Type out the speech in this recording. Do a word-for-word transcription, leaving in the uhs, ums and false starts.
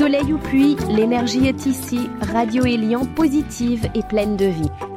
Soleil ou pluie, l'énergie est ici. Radio Élian, positive et pleine de vie.